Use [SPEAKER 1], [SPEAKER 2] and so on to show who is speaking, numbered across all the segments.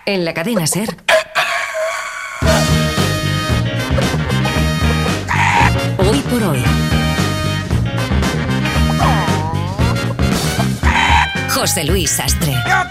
[SPEAKER 1] En la cadena SER. Hoy por hoy. José Luis Sastre.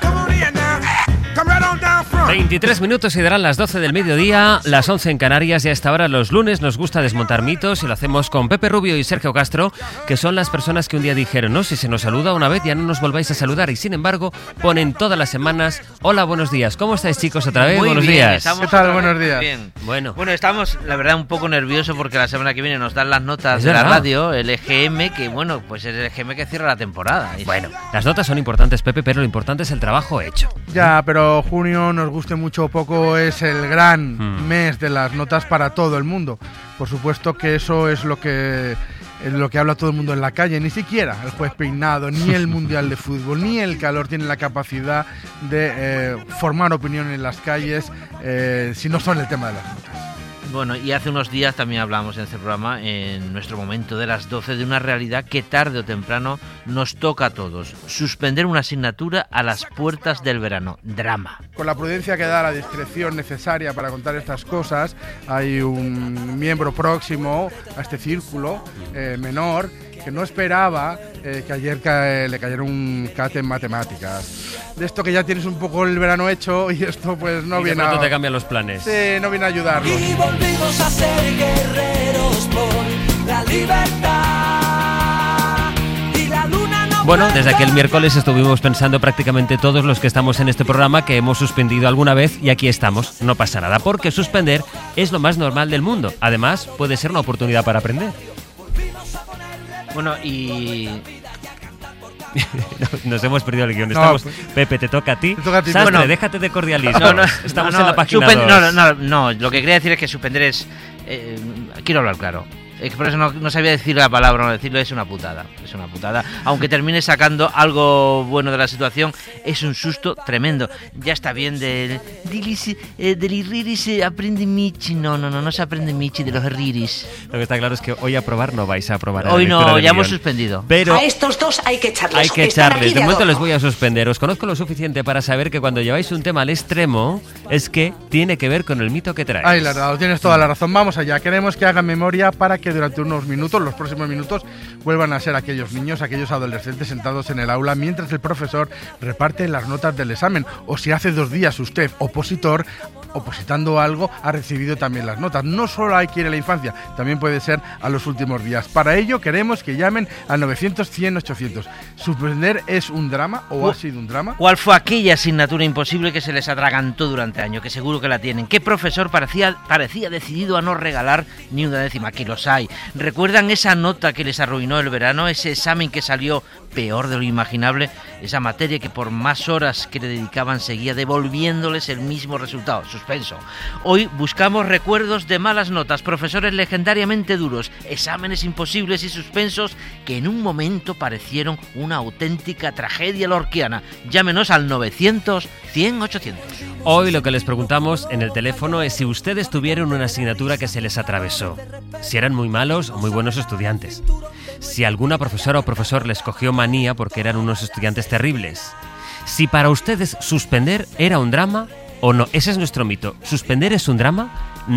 [SPEAKER 2] 23 minutos y darán las 12 del mediodía, las 11 en Canarias, y a esta hora los lunes nos gusta desmontar mitos y lo hacemos con Pepe Rubio y Sergio Castro, que son las personas que un día dijeron, no, si se nos saluda una vez ya no nos volváis a saludar, y sin embargo ponen todas las semanas, hola, buenos días. ¿Cómo estáis, chicos, otra vez?
[SPEAKER 3] Muy
[SPEAKER 2] buenos
[SPEAKER 3] bien,
[SPEAKER 2] días.
[SPEAKER 3] ¿Qué tal? Buenos días.
[SPEAKER 4] Bien.
[SPEAKER 2] Bueno,
[SPEAKER 4] Estamos, la verdad, un poco nerviosos porque la semana que viene nos dan las notas de la radio, el EGM, que bueno, pues es el EGM que cierra la temporada.
[SPEAKER 2] Bueno, las notas son importantes, Pepe, pero lo importante es el trabajo hecho.
[SPEAKER 3] Ya, pero junio, nos guste mucho o poco, es el gran mes de las notas para todo el mundo. Por supuesto que eso es lo que habla todo el mundo en la calle. Ni siquiera el juez peinado, ni el Mundial de Fútbol, ni el calor tienen la capacidad de formar opinión en las calles si no son el tema de las notas.
[SPEAKER 4] Bueno, y hace unos días también hablamos en este programa, en nuestro momento de las 12, de una realidad que tarde o temprano nos toca a todos. Suspender una asignatura a las puertas del verano. Drama.
[SPEAKER 3] Con la prudencia que da la discreción necesaria para contar estas cosas, hay un miembro próximo a este círculo menor que no esperaba que ayer le cayera un CAT en matemáticas. De esto que ya tienes un poco el verano hecho y esto pues no viene a...
[SPEAKER 2] te cambian los planes.
[SPEAKER 3] Sí, no viene a ayudarnos.
[SPEAKER 5] Y volvimos a ser guerreros por la libertad. Y la luna no...
[SPEAKER 2] Bueno, desde aquel miércoles estuvimos pensando prácticamente todos los que estamos en este programa que hemos suspendido alguna vez, y aquí estamos. No pasa nada, porque suspender es lo más normal del mundo. Además, puede ser una oportunidad para aprender.
[SPEAKER 4] Bueno, y...
[SPEAKER 2] Nos hemos perdido el guión. Pepe, te toca a ti. Sastre,
[SPEAKER 4] bueno,
[SPEAKER 2] déjate de cordialismo. Estamos en la página 2.
[SPEAKER 4] No, lo que quería decir es que suspender es... quiero hablar claro. Es que por eso no sabía decir la palabra, no decirlo, es una putada. Es una putada. Aunque termine sacando algo bueno de la situación, es un susto tremendo. Ya está bien del irriris aprende Michi. No se aprende Michi de los irriris.
[SPEAKER 2] Lo que está claro es que hoy a probar no vais a probar.
[SPEAKER 4] Hoy no, ya hemos suspendido.
[SPEAKER 1] Pero a estos dos hay que echarles.
[SPEAKER 2] Hay que echarles. De momento les voy a suspender. Os conozco lo suficiente para saber que cuando lleváis un tema al extremo es que tiene que ver con el mito que traes.
[SPEAKER 3] Ay, Lardado, tienes toda la razón. Vamos allá. Queremos que hagan memoria para que durante unos minutos, los próximos minutos, vuelvan a ser aquellos niños, aquellos adolescentes sentados en el aula mientras el profesor reparte las notas del examen. O si hace 2 días usted, opositor, opositando algo, ha recibido también las notas. No solo hay que ir a la infancia, también puede ser a los últimos días. Para ello queremos que llamen al 900-100-800. ¿Suspender es un drama o ha sido un drama?
[SPEAKER 4] ¿Cuál fue aquella asignatura imposible que se les atragantó durante años? Que seguro que la tienen. ¿Qué profesor parecía decidido a no regalar ni una décima? Que los hay. ¿Recuerdan esa nota que les arruinó el verano? Ese examen que salió peor de lo imaginable, esa materia que por más horas que le dedicaban seguía devolviéndoles el mismo resultado, suspenso. Hoy buscamos recuerdos de malas notas, profesores legendariamente duros, exámenes imposibles y suspensos que en un momento parecieron una auténtica tragedia lorquiana. Llámenos al 900-100-800.
[SPEAKER 2] Hoy lo que les preguntamos en el teléfono es si ustedes tuvieron una asignatura que se les atravesó, si eran muy malos o muy buenos estudiantes, si alguna profesora o profesor les cogió manía porque eran unos estudiantes terribles, si para ustedes suspender era un drama o no. Ese es nuestro mito. ¿Suspender es un drama?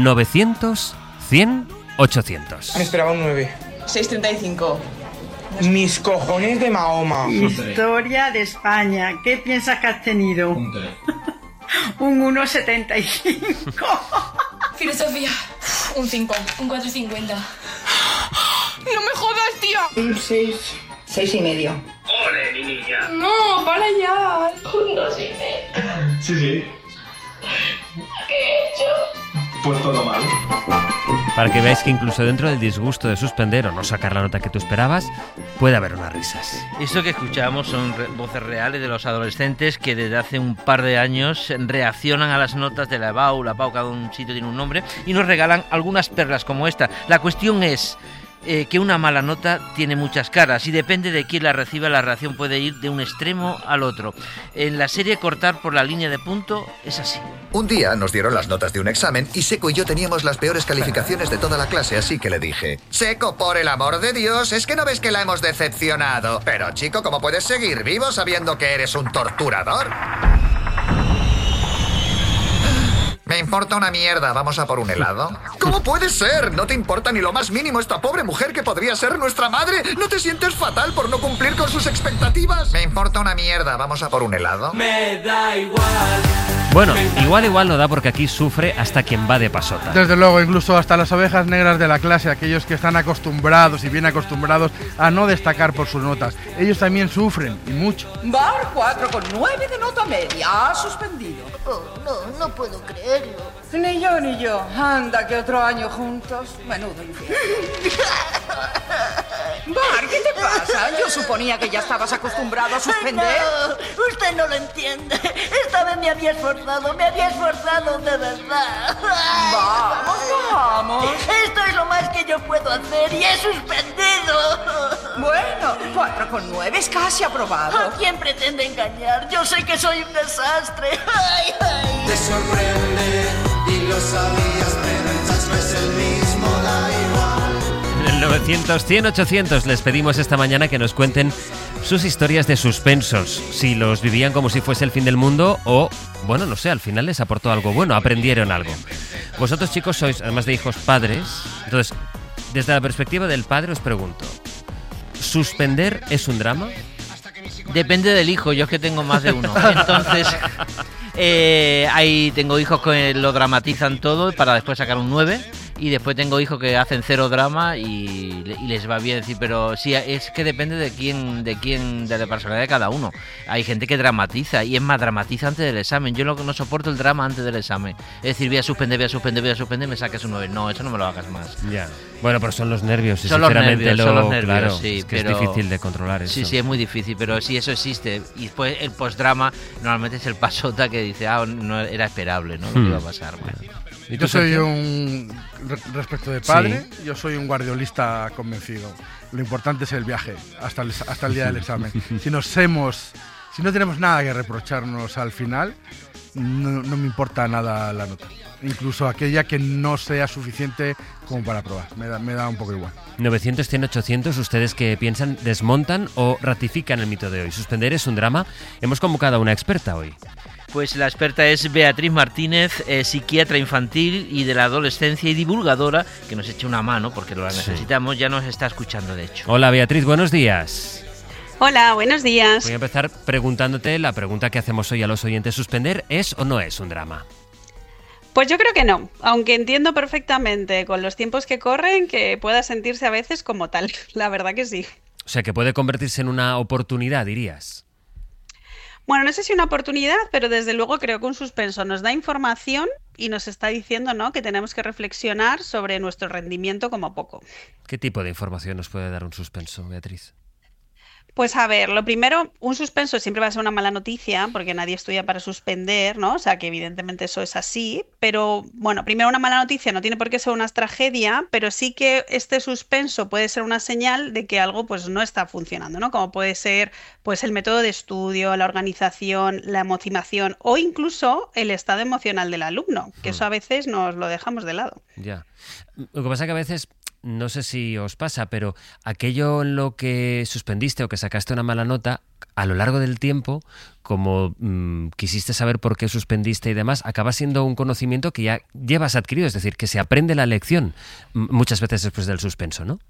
[SPEAKER 2] 900-100-800.
[SPEAKER 6] Me esperaba un 9.
[SPEAKER 7] 6,35.
[SPEAKER 6] Mis cojones de Mahoma.
[SPEAKER 8] Historia de España. ¿Qué piensas que has tenido?
[SPEAKER 9] Un 3.
[SPEAKER 8] Un 1,75.
[SPEAKER 7] Filosofía, un 5, un 4,50. ¡No me jodas, tía!
[SPEAKER 8] Un 6. 6,5.
[SPEAKER 9] ¡Ole, mi niña!
[SPEAKER 7] No, para ya.
[SPEAKER 9] Un 2,5. Sí.
[SPEAKER 7] ¿Qué he hecho?
[SPEAKER 9] Pues todo mal.
[SPEAKER 2] Para que veáis que incluso dentro del disgusto de suspender o no sacar la nota que tú esperabas, puede haber unas risas.
[SPEAKER 4] Esto que escuchamos son voces reales de los adolescentes que desde hace un par de años reaccionan a las notas de la EBAU, cada un sitio tiene un nombre, y nos regalan algunas perlas como esta. La cuestión es que una mala nota tiene muchas caras y depende de quién la reciba, la reacción puede ir de un extremo al otro. En la serie Cortar por la línea de punto es así.
[SPEAKER 10] Un día nos dieron las notas de un examen y Seco y yo teníamos las peores calificaciones de toda la clase, así que le dije: Seco, por el amor de Dios, ¿es que no ves que la hemos decepcionado? Pero chico, ¿cómo puedes seguir vivo sabiendo que eres un torturador? Me importa una mierda, ¿vamos a por un helado? ¿Cómo puede ser? ¿No te importa ni lo más mínimo esta pobre mujer que podría ser nuestra madre? ¿No te sientes fatal por no cumplir con sus expectativas? Me importa una mierda, ¿vamos a por un helado?
[SPEAKER 5] Me da igual.
[SPEAKER 2] Bueno, igual no da porque aquí sufre hasta quien va de pasota.
[SPEAKER 3] Desde luego, incluso hasta las ovejas negras de la clase, aquellos que están acostumbrados y bien acostumbrados a no destacar por sus notas, ellos también sufren, y mucho.
[SPEAKER 11] Bar 4,9 de nota media, ha suspendido.
[SPEAKER 12] Oh, no puedo creerlo.
[SPEAKER 11] Ni yo. Anda, que otro año juntos. Menudo infierno. Bar, ¿qué te pasa? Yo suponía que ya estabas acostumbrado a suspender.
[SPEAKER 12] No, usted no lo entiende. Esta vez me había esforzado de verdad.
[SPEAKER 11] Vamos.
[SPEAKER 12] Esto es lo más que yo puedo hacer y he suspendido.
[SPEAKER 11] Bueno, 4,9 es casi aprobado.
[SPEAKER 12] ¿A quién pretende engañar? Yo sé que soy un desastre. Ay.
[SPEAKER 5] Te sorprende y lo sabías, pero el chasco es el mismo, da igual.
[SPEAKER 2] En el 900-100-800 les pedimos esta mañana que nos cuenten sus historias de suspensos, si los vivían como si fuese el fin del mundo o, bueno, no sé, al final les aportó algo bueno, aprendieron algo. Vosotros, chicos, sois, además de hijos, padres. Entonces, desde la perspectiva del padre os pregunto, ¿suspender es un drama?
[SPEAKER 4] Depende del hijo, yo es que tengo más de uno. Entonces, ahí tengo hijos que lo dramatizan todo para después sacar un 9. Y después tengo hijos que hacen cero drama y les va bien, pero sí, es que depende de la personalidad de cada uno. Hay gente que dramatiza, y es más, dramatiza antes del examen. Yo no soporto el drama antes del examen. Es decir, voy a suspender, me saques un 9. No, eso no me lo hagas más.
[SPEAKER 2] Ya. Bueno, pero son los nervios, y
[SPEAKER 4] son los
[SPEAKER 2] sinceramente
[SPEAKER 4] nervios,
[SPEAKER 2] claro,
[SPEAKER 4] sí,
[SPEAKER 2] es que es difícil de controlar eso.
[SPEAKER 4] Sí, es muy difícil, pero sí, eso existe. Y después el postdrama normalmente es el pasota que dice, no era esperable, ¿no? Lo que iba a pasar.
[SPEAKER 3] Yo soy respecto de padre, sí. Yo soy un guardiolista convencido. Lo importante es el viaje hasta el día del examen. Si no tenemos nada que reprocharnos al final, no me importa nada la nota. Incluso aquella que no sea suficiente como para aprobar. Me da un poco igual.
[SPEAKER 2] 900-100-800, ¿ustedes qué piensan? ¿Desmontan o ratifican el mito de hoy? ¿Suspender es un drama? Hemos convocado a una experta hoy.
[SPEAKER 4] Pues la experta es Beatriz Martínez, psiquiatra infantil y de la adolescencia y divulgadora, que nos eche una mano porque lo necesitamos, ya nos está escuchando de hecho.
[SPEAKER 2] Hola Beatriz, buenos días.
[SPEAKER 13] Hola, buenos días.
[SPEAKER 2] Voy a empezar preguntándote la pregunta que hacemos hoy a los oyentes: ¿suspender es o no es un drama?
[SPEAKER 13] Pues yo creo que no, aunque entiendo perfectamente con los tiempos que corren que pueda sentirse a veces como tal, la verdad que sí.
[SPEAKER 2] O sea, que puede convertirse en una oportunidad, dirías.
[SPEAKER 13] Bueno, no sé si una oportunidad, pero desde luego creo que un suspenso nos da información y nos está diciendo, ¿no?, que tenemos que reflexionar sobre nuestro rendimiento como poco.
[SPEAKER 2] ¿Qué tipo de información nos puede dar un suspenso, Beatriz?
[SPEAKER 13] Pues a ver, lo primero, un suspenso siempre va a ser una mala noticia porque nadie estudia para suspender, ¿no? O sea que evidentemente eso es así, pero bueno, primero una mala noticia no tiene por qué ser una tragedia, pero sí que este suspenso puede ser una señal de que algo pues no está funcionando, ¿no? Como puede ser pues el método de estudio, la organización, la motivación o incluso el estado emocional del alumno, que eso a veces nos lo dejamos de lado.
[SPEAKER 2] Ya. Lo que pasa es que a veces, no sé si os pasa, pero aquello en lo que suspendiste o que sacaste una mala nota, a lo largo del tiempo, como quisiste saber por qué suspendiste y demás, acaba siendo un conocimiento que ya llevas adquirido, es decir, que se aprende la lección muchas veces después del suspenso, ¿no?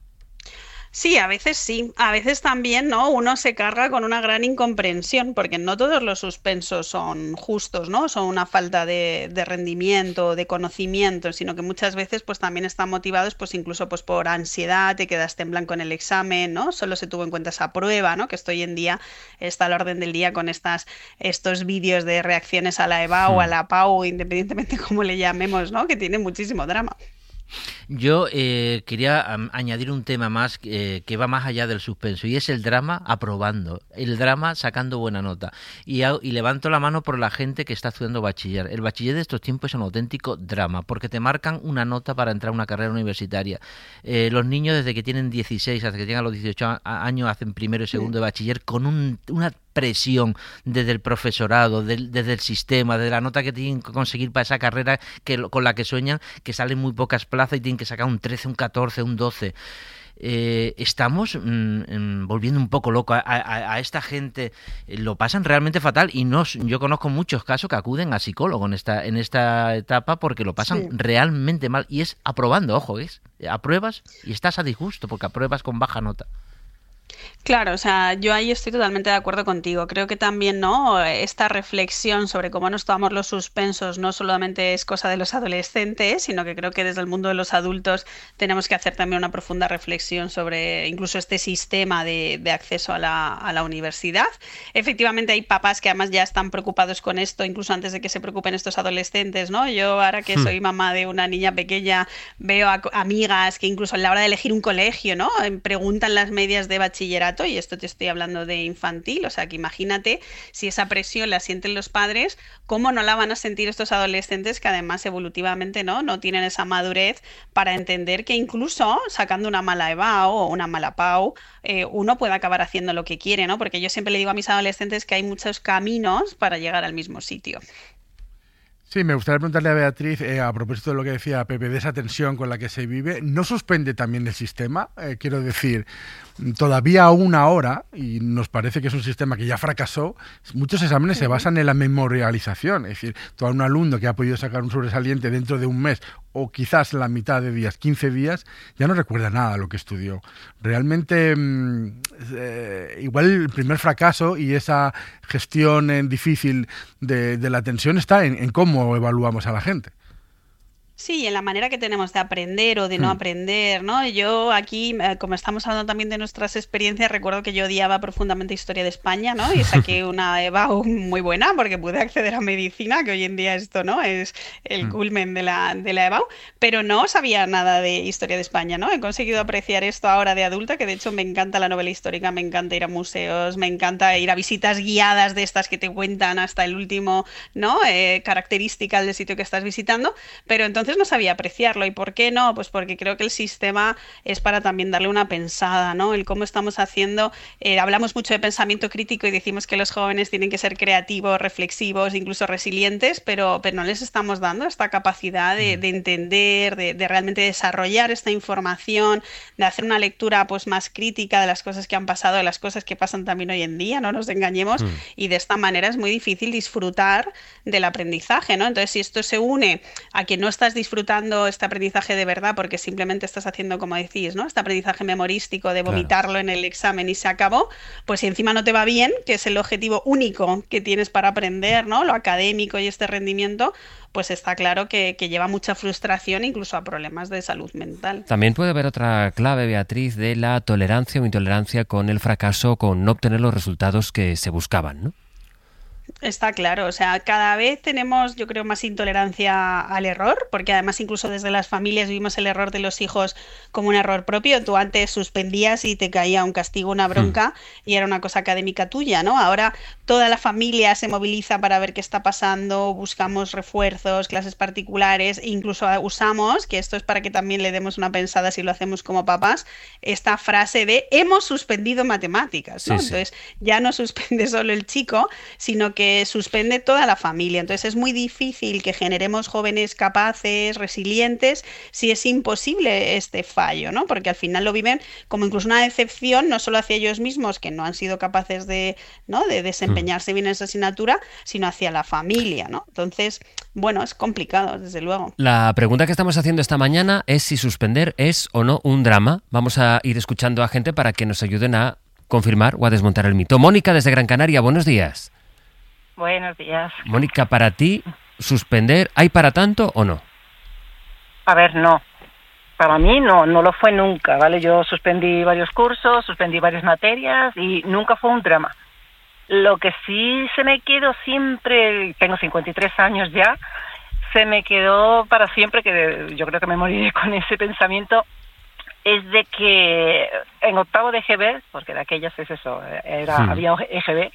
[SPEAKER 13] Sí, a veces también, ¿no? Uno se carga con una gran incomprensión, porque no todos los suspensos son justos, ¿no? Son una falta de rendimiento, de conocimiento, sino que muchas veces pues también están motivados pues incluso pues por ansiedad, te quedaste en blanco en el examen, ¿no? Solo se tuvo en cuenta esa prueba, ¿no? Que esto hoy en día está a la orden del día con estos vídeos de reacciones a la EBAU o a la PAU, independientemente cómo le llamemos, ¿no? Que tiene muchísimo drama.
[SPEAKER 4] Yo quería añadir un tema más que va más allá del suspenso, y es el drama aprobando, el drama sacando buena nota. Y levanto la mano por la gente que está estudiando bachiller. El bachiller de estos tiempos es un auténtico drama, porque te marcan una nota para entrar a una carrera universitaria. Los niños desde que tienen 16 hasta que llegan a los 18 años hacen primero y segundo de bachiller con una presión desde el profesorado, desde el sistema, desde la nota que tienen que conseguir para esa carrera con la que sueñan, que salen muy pocas plazas y tienen que sacar un 13, un 14, un 12. Estamos volviendo un poco loco a esta gente. Lo pasan realmente fatal y yo conozco muchos casos que acuden a psicólogo en esta etapa porque lo pasan realmente mal, y es aprobando, ojo, apruebas y estás a disgusto porque apruebas con baja nota.
[SPEAKER 13] Claro, o sea, yo ahí estoy totalmente de acuerdo contigo. Creo que también, ¿no?, esta reflexión sobre cómo nos tomamos los suspensos no solamente es cosa de los adolescentes, sino que creo que desde el mundo de los adultos tenemos que hacer también una profunda reflexión sobre incluso este sistema de acceso a la universidad. Efectivamente hay papás que además ya están preocupados con esto, incluso antes de que se preocupen estos adolescentes, ¿no? Yo ahora que soy mamá de una niña pequeña veo a amigas que incluso a la hora de elegir un colegio, ¿no?, preguntan las medias de bachillerato, y esto te estoy hablando de infantil, o sea que imagínate si esa presión la sienten los padres, ¿cómo no la van a sentir estos adolescentes que además evolutivamente no tienen esa madurez para entender que incluso sacando una mala EBAU o una mala PAU, uno puede acabar haciendo lo que quiere, ¿no? Porque yo siempre le digo a mis adolescentes que hay muchos caminos para llegar al mismo sitio.
[SPEAKER 3] Sí, me gustaría preguntarle a Beatriz, a propósito de lo que decía Pepe, de esa tensión con la que se vive, ¿no suspende también el sistema? Quiero decir, todavía aún ahora, y nos parece que es un sistema que ya fracasó, muchos exámenes se basan en la memorialización, es decir, todo un alumno que ha podido sacar un sobresaliente dentro de un mes o quizás la mitad de días, 15 días, ya no recuerda nada de lo que estudió. Realmente, igual el primer fracaso y esa gestión difícil de la tensión está en cómo evaluamos a la gente.
[SPEAKER 13] Sí, en la manera que tenemos de aprender o de no aprender, ¿no? Yo aquí, como estamos hablando también de nuestras experiencias, recuerdo que yo odiaba profundamente Historia de España, ¿no? Y saqué una EBAU muy buena porque pude acceder a medicina, que hoy en día esto, ¿no?, es el culmen de la EBAU, pero no sabía nada de Historia de España, ¿no? He conseguido apreciar esto ahora de adulta, que de hecho me encanta la novela histórica, me encanta ir a museos, me encanta ir a visitas guiadas de estas que te cuentan hasta el último, ¿no?, características del sitio que estás visitando, pero entonces no sabía apreciarlo. ¿Y por qué no? Pues porque creo que el sistema es para también darle una pensada, ¿no? El cómo estamos haciendo, hablamos mucho de pensamiento crítico y decimos que los jóvenes tienen que ser creativos, reflexivos, incluso resilientes, pero no les estamos dando esta capacidad de entender, de realmente desarrollar esta información, de hacer una lectura pues más crítica de las cosas que han pasado, de las cosas que pasan también hoy en día, no nos engañemos, y de esta manera es muy difícil disfrutar del aprendizaje, ¿no? Entonces, si esto se une a que no estás disfrutando este aprendizaje de verdad porque simplemente estás haciendo, como decís, ¿no?, este aprendizaje memorístico de vomitarlo en el examen y se acabó, pues si encima no te va bien, que es el objetivo único que tienes para aprender, ¿no?, lo académico y este rendimiento, pues está claro que lleva mucha frustración, incluso a problemas de salud mental.
[SPEAKER 2] También puede haber otra clave, Beatriz, de la tolerancia o intolerancia con el fracaso, con no obtener los resultados que se buscaban, ¿no?
[SPEAKER 13] Está claro, o sea, cada vez tenemos, yo creo, más intolerancia al error, porque además incluso desde las familias vimos el error de los hijos como un error propio. Tú antes suspendías y te caía un castigo, una bronca, y era una cosa académica tuya, ¿no? Ahora toda la familia se moviliza para ver qué está pasando, buscamos refuerzos, clases particulares, e incluso usamos, que esto es para que también le demos una pensada si lo hacemos como papás, esta frase de hemos suspendido matemáticas, ¿no? Sí, sí. Entonces ya no suspende solo el chico, sino que suspende toda la familia. Entonces es muy difícil que generemos jóvenes capaces, resilientes, si es imposible este fallo, ¿no? Porque al final lo viven como incluso una decepción, no solo hacia ellos mismos, que no han sido capaces de, ¿no?, de desempeñarse bien en esa asignatura, sino hacia la familia, ¿no? Entonces, bueno, es complicado, desde luego.
[SPEAKER 2] La pregunta que estamos haciendo esta mañana es si suspender es o no un drama. Vamos a ir escuchando a gente para que nos ayuden a confirmar o a desmontar el mito. Mónica, desde Gran Canaria, buenos días.
[SPEAKER 14] Buenos días.
[SPEAKER 2] Mónica, para ti, ¿suspender hay para tanto o no?
[SPEAKER 14] A ver, no. Para mí no lo fue nunca, ¿vale? Yo suspendí varios cursos, suspendí varias materias y nunca fue un drama. Lo que sí se me quedó siempre, tengo 53 años ya, se me quedó para siempre, que yo creo que me moriré con ese pensamiento, es de que en octavo de EGB, porque de aquellas es eso, había EGB,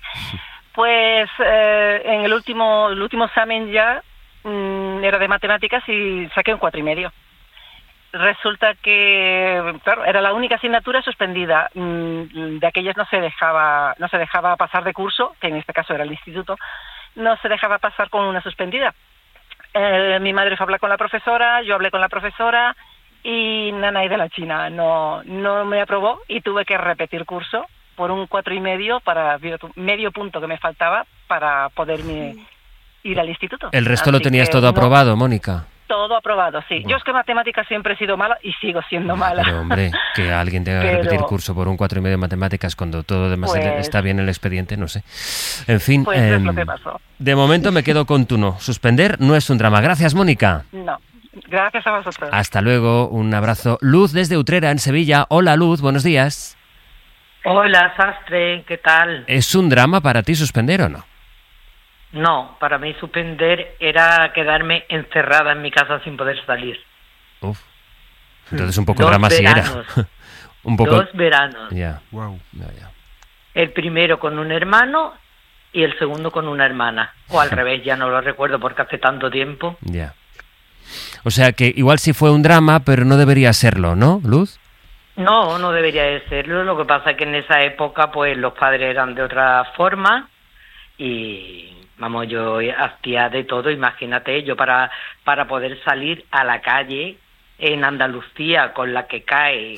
[SPEAKER 14] pues en el último examen ya era de matemáticas y saqué un 4,5. resulta que, claro, era la única asignatura suspendida. De aquellas no se dejaba pasar de curso, que en este caso era el instituto, no se dejaba pasar con una suspendida. Mi madre fue a hablar con la profesora, yo hablé con la profesora y nanay de la China no me aprobó y tuve que repetir curso por un 4,5 para medio punto que me faltaba para poderme ir al instituto.
[SPEAKER 2] ¿El resto
[SPEAKER 14] Así
[SPEAKER 2] lo tenías
[SPEAKER 14] que
[SPEAKER 2] todo aprobado, Mónica?
[SPEAKER 14] Todo aprobado, sí. Yo es que matemáticas siempre he sido mala y sigo siendo mala.
[SPEAKER 2] Pero hombre, que alguien tenga que repetir curso por un 4,5 de matemáticas cuando todo demás está bien en el expediente, no sé. En fin,
[SPEAKER 14] pues es lo que pasó.
[SPEAKER 2] De momento me quedo con tu no. Suspender no es un drama. Gracias, Mónica.
[SPEAKER 14] No, gracias a vosotros.
[SPEAKER 2] Hasta luego, un abrazo. Luz desde Utrera, en Sevilla. Hola, Luz, buenos días.
[SPEAKER 15] Hola, Sastre, ¿qué tal?
[SPEAKER 2] ¿Es un drama para ti suspender o no?
[SPEAKER 15] No, para mí suspender era quedarme encerrada en mi casa sin poder salir.
[SPEAKER 2] Uf. Entonces un poco drama sí era. Un poco...
[SPEAKER 15] 2 veranos.
[SPEAKER 2] Ya.
[SPEAKER 3] Wow.
[SPEAKER 2] Ya.
[SPEAKER 15] El primero con un hermano y el segundo con una hermana. O al revés, ya no lo recuerdo porque hace tanto tiempo.
[SPEAKER 2] Ya. O sea que igual sí fue un drama, pero no debería serlo, ¿no, Luz?
[SPEAKER 15] No, no debería de serlo. Lo que pasa es que en esa época pues los padres eran de otra forma y... Vamos, yo hacía de todo, imagínate, yo para poder salir a la calle en Andalucía con la que cae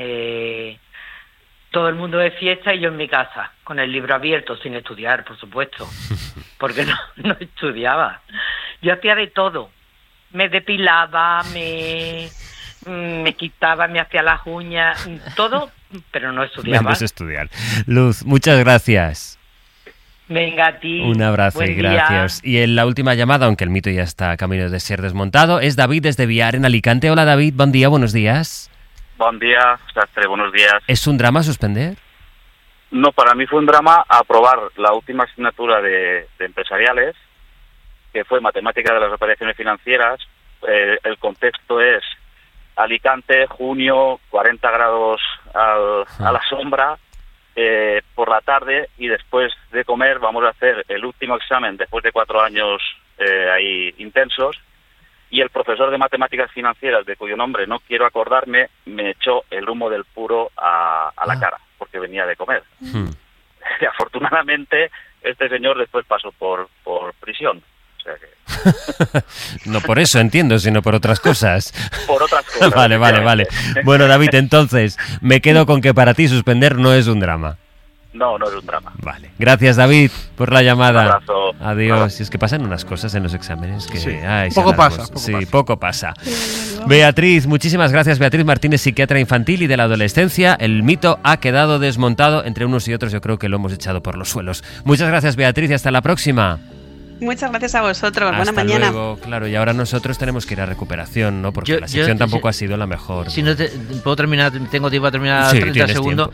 [SPEAKER 15] todo el mundo de fiesta y yo en mi casa, con el libro abierto, sin estudiar, por supuesto, porque no estudiaba. Yo hacía de todo, me depilaba, me quitaba, me hacía las uñas, todo, pero no estudiaba.
[SPEAKER 2] Menos estudiar. Luz, muchas gracias.
[SPEAKER 15] Venga, a ti.
[SPEAKER 2] Un abrazo y gracias. Y en la última llamada, aunque el mito ya está a camino de ser desmontado, es David desde Viar, en Alicante. Hola, David, buen día, buenos días.
[SPEAKER 16] Buen día, Sastre, buenos días.
[SPEAKER 2] ¿Es un drama suspender?
[SPEAKER 16] No, para mí fue un drama aprobar la última asignatura de empresariales, que fue Matemática de las Operaciones Financieras. El contexto es Alicante, junio, 40 grados a la sombra, por la tarde, y después de comer vamos a hacer el último examen después de 4 años ahí intensos, y el profesor de matemáticas financieras, de cuyo nombre no quiero acordarme, me echó el humo del puro a la cara, porque venía de comer. Y afortunadamente este señor después pasó por prisión. O sea que...
[SPEAKER 2] No por eso, entiendo, sino por otras cosas.
[SPEAKER 16] Por otras cosas.
[SPEAKER 2] Vale. Bueno, David, entonces, me quedo con que para ti suspender no es un drama.
[SPEAKER 16] No es un drama.
[SPEAKER 2] Vale. Gracias, David, por la llamada.
[SPEAKER 16] Un abrazo.
[SPEAKER 2] Adiós. Y es que pasan unas cosas en los exámenes que...
[SPEAKER 3] Sí.
[SPEAKER 2] Poco pasa. Beatriz, muchísimas gracias. Beatriz Martínez, psiquiatra infantil y de la adolescencia. El mito ha quedado desmontado. Entre unos y otros yo creo que lo hemos echado por los suelos. Muchas gracias, Beatriz, y hasta la próxima.
[SPEAKER 13] Muchas gracias a vosotros. Buena
[SPEAKER 2] Hasta
[SPEAKER 13] mañana.
[SPEAKER 2] Luego, claro, y ahora nosotros tenemos que ir a recuperación, ¿no? Porque la sección tampoco ha sido la mejor.
[SPEAKER 4] Si no puedo terminar, tengo tiempo a terminar
[SPEAKER 2] sí,
[SPEAKER 4] 30 segundos.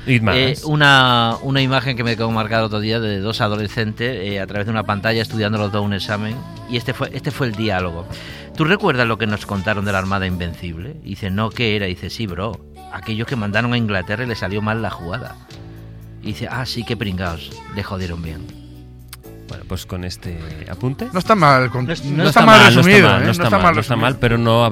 [SPEAKER 4] Una imagen que me quedó marcada otro día de 2 adolescentes a través de una pantalla estudiando los dos un examen, y este fue el diálogo. ¿Tú recuerdas lo que nos contaron de la Armada Invencible? Y dice, no, ¿qué era? Y dice, sí, bro, aquellos que mandaron a Inglaterra y le salió mal la jugada. Y dice, sí, qué pringaos, le jodieron bien.
[SPEAKER 2] Bueno, pues con este apunte...
[SPEAKER 3] No está mal, no está mal resumido.
[SPEAKER 2] No está mal, pero no